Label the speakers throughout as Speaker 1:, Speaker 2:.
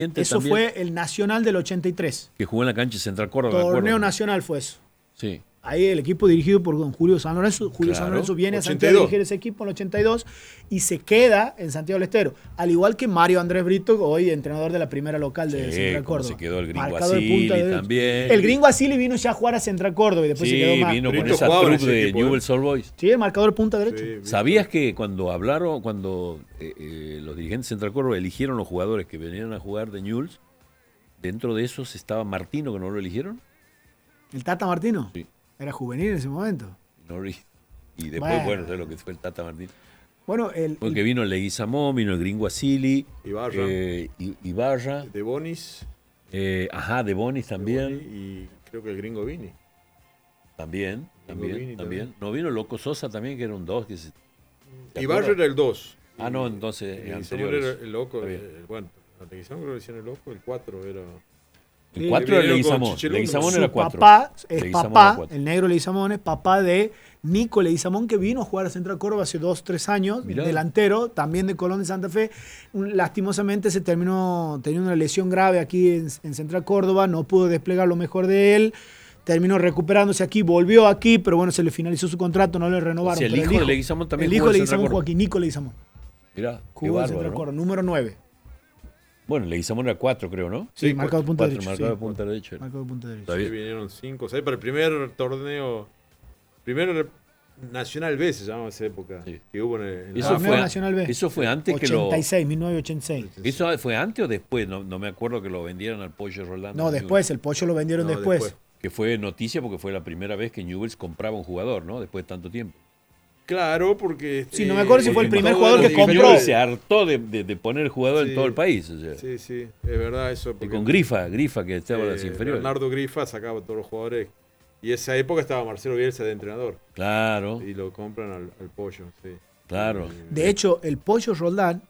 Speaker 1: Eso
Speaker 2: también,
Speaker 1: fue el Nacional del 83.
Speaker 2: que jugó en la cancha de Central Córdoba.
Speaker 1: Torneo nacional fue eso.
Speaker 2: Sí.
Speaker 1: Ahí el equipo dirigido por don Julio San Lorenzo. Julio San Lorenzo viene a Santiago a dirigir ese equipo en el 82 y se queda en Santiago del Estero. Al igual que Mario Andrés Brito, hoy entrenador de la primera local de Central Córdoba.
Speaker 2: Se quedó el Gringo Asili también.
Speaker 1: El Gringo Asili vino ya a jugar a Central Córdoba y después se quedó más.
Speaker 2: Vino con esa troupe de Newell's Old Boys.
Speaker 1: Sí, el marcador punta derecho.
Speaker 2: Sí, ¿sabías que cuando los dirigentes de Central Córdoba eligieron los jugadores que venían a jugar de Newell's, dentro de esos estaba Martino, que no lo eligieron?
Speaker 1: ¿El Tata Martino?
Speaker 2: Sí.
Speaker 1: Era juvenil en ese momento.
Speaker 2: Y después, bueno, sé lo que fue el Tata Martino.
Speaker 1: Bueno,
Speaker 2: porque vino el Leguizamón, vino el Gringo Asili, Ibarra.
Speaker 3: De Bonis.
Speaker 2: De Bonis también.
Speaker 3: Y creo que el Gringo Vini.
Speaker 2: También. No vino Loco Sosa también, que era un 2.
Speaker 3: Ibarra era el 2.
Speaker 2: No, entonces
Speaker 3: anterior era el Loco. Bueno, la Leguizamón creo que decían el Loco, el 4 era...
Speaker 2: El 4 era Leguizamón. Leguizamón era 4.
Speaker 1: Papá es papá, el negro Leguizamón es papá de Nico Leguizamón, que vino a jugar a Central Córdoba hace 2-3 años, delantero, también de Colón de Santa Fe. Lastimosamente se terminó teniendo una lesión grave aquí en Central Córdoba, no pudo desplegar lo mejor de él. Terminó recuperándose aquí, volvió aquí, pero bueno, se le finalizó su contrato, no le renovaron.
Speaker 2: O sea, el hijo de Leguizamón también.
Speaker 1: El hijo de Leguizamón jugó aquí, Nico Leguizamón.
Speaker 2: Mirá,
Speaker 1: jugó en Central Córdoba, número 9.
Speaker 2: Bueno, Leguizamón era 4, creo, ¿no?
Speaker 1: Sí, marcado de punta derecho.
Speaker 2: Marcado de punta derecha.
Speaker 1: Marcado de punta derecha.
Speaker 3: Sí, vinieron 5, 6 para el primer torneo, primer Nacional B se llamaba esa época, que hubo en
Speaker 2: eso
Speaker 1: fue Nacional B.
Speaker 2: Eso fue antes
Speaker 1: 1986.
Speaker 2: ¿Eso fue antes o después? No me acuerdo que lo vendieran al Pollo Roldán.
Speaker 1: No, después, el Pollo lo vendieron después.
Speaker 2: Que fue noticia porque fue la primera vez que Newell's compraba un jugador, ¿no? Después de tanto tiempo.
Speaker 3: Claro, porque...
Speaker 1: Sí, no me acuerdo si fue el primer jugador que compró.
Speaker 2: Se hartó de poner jugador en todo el país. O sea.
Speaker 3: Sí, es verdad eso.
Speaker 2: Y con Grifa que estaba en las inferiores.
Speaker 3: Leonardo Grifa sacaba a todos los jugadores. Y esa época estaba Marcelo Bielsa de entrenador.
Speaker 2: Claro.
Speaker 3: Y lo compran al Pollo, sí.
Speaker 2: Claro.
Speaker 1: De hecho, el Pollo Roldán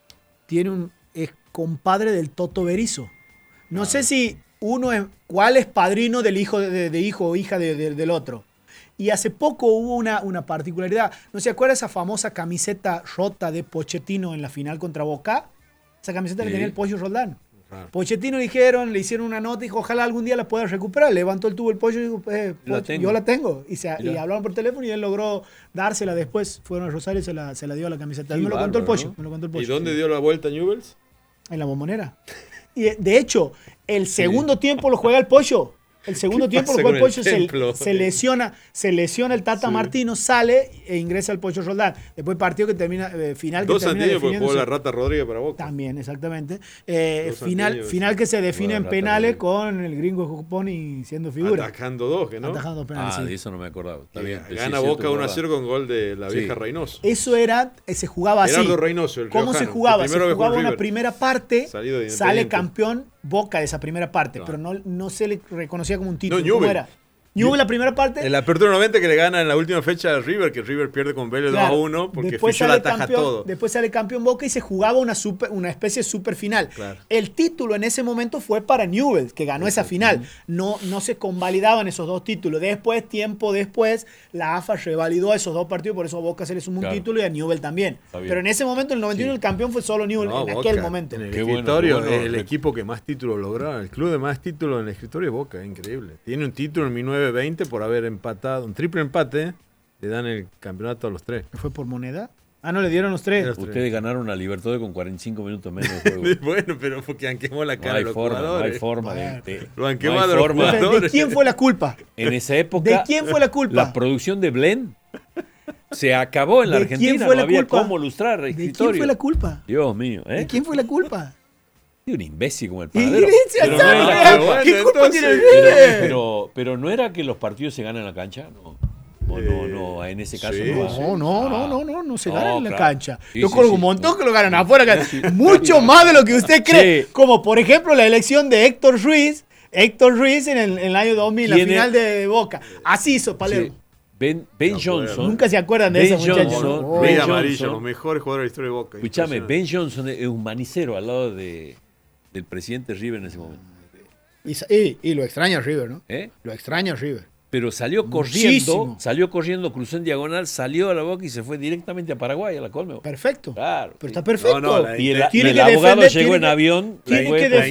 Speaker 1: es compadre del Toto Berizzo. No sé si cuál es padrino del hijo de hijo o hija del otro. Y hace poco hubo una particularidad. ¿No se acuerda esa famosa camiseta rota de Pochettino en la final contra Boca? Esa camiseta que tenía el Pollo Roldán. Pochettino le hicieron una nota y dijo, ojalá algún día la pueda recuperar. Levantó el tubo el Pollo y dijo, yo la tengo. Y hablaron por teléfono y él logró dársela después. Fueron a Rosario y se la dio a la camiseta. Me lo contó el Pollo.
Speaker 3: ¿Y dónde dio la vuelta Newell's?
Speaker 1: En la Bombonera. Y de hecho, el segundo tiempo lo juega el Pollo. El segundo tiempo el Pollo se lesiona el Tata Martino, sale e ingresa el Pollo Roldán. Después partido que termina final.
Speaker 3: Dos Santiago porque jugó la Rata Rodríguez para Boca.
Speaker 1: También, exactamente. Final que se define en penales con el Gringo Juponi siendo figura.
Speaker 3: Atajando dos, que no.
Speaker 1: Atajando penales,
Speaker 2: de eso no me acordaba. Está bien,
Speaker 3: gana Boca 1-0 con gol de la vieja Reynoso.
Speaker 1: Eso se jugaba así.
Speaker 3: Gerardo Reynoso, el
Speaker 1: ¿Cómo se jugaba? Se jugaba una primera parte, sale campeón Boca de esa primera parte, pero no se le reconocía como un título. ¿Cómo era? Newell's la primera parte.
Speaker 3: En la apertura 90 que le gana en la última fecha a River, que River pierde con Vélez 2-1 porque Fischl ataja todo.
Speaker 1: Después sale campeón Boca y se jugaba una especie de super final.
Speaker 3: Claro.
Speaker 1: El título en ese momento fue para Newell's, que ganó esa final. No se convalidaban esos dos títulos. Tiempo después, la AFA revalidó esos dos partidos, por eso a Boca se le sumó un título y a Newell's también. Pero en ese momento, en el 91, el campeón fue solo Newell's en aquel momento.
Speaker 3: En el escritorio, el equipo que más títulos logró, el club de más títulos en el escritorio es Boca, increíble. Tiene un título en 1920 por haber empatado, un triple empate, le dan el campeonato a los tres.
Speaker 1: ¿Fue por moneda? No le dieron los tres.
Speaker 2: Ustedes ganaron a Libertadores con 45 minutos menos de juego.
Speaker 3: Bueno, pero porque han quemado la cara a los jugadores.
Speaker 2: No hay forma.
Speaker 3: Lo han quemado los jugadores.
Speaker 1: ¿De quién fue la culpa?
Speaker 2: En esa época.
Speaker 1: ¿De quién fue la culpa?
Speaker 2: La producción de Blend se acabó en la Argentina. No había cómo lustrar el escritorio.
Speaker 1: ¿De quién fue la culpa?
Speaker 2: Dios mío.
Speaker 1: ¿De quién fue la culpa?
Speaker 2: Un imbécil como el paradero. Pero no era que los partidos se ganan en la cancha, no, en ese caso
Speaker 1: no se ganan en la cancha. Yo conozco un montón que lo ganan afuera, mucho más de lo que usted cree. Como por ejemplo la elección de Héctor Ruiz en el año 2000, la final de Boca. Así hizo Palermo.
Speaker 2: Ben Johnson.
Speaker 1: Nunca se acuerdan de ese muchacho.
Speaker 3: Ben Amarillo, los mejores jugadores de la historia de Boca.
Speaker 2: Escuchame, Ben Johnson es un manicero al lado del presidente River en ese momento.
Speaker 1: Y lo extraña River, ¿no? Lo extraña River.
Speaker 2: Pero
Speaker 1: Muchísimo.
Speaker 2: salió corriendo, cruzó en diagonal, salió a la Boca y se fue directamente a Paraguay, a la Conmebol.
Speaker 1: Perfecto.
Speaker 2: Claro.
Speaker 1: Pero está perfecto.
Speaker 3: No, no,
Speaker 2: Y el
Speaker 1: Tiene que
Speaker 2: abogado
Speaker 1: defender,
Speaker 2: llegó
Speaker 1: tiene
Speaker 2: en
Speaker 1: que-
Speaker 2: avión.
Speaker 1: tiene
Speaker 2: fue
Speaker 1: que
Speaker 2: por-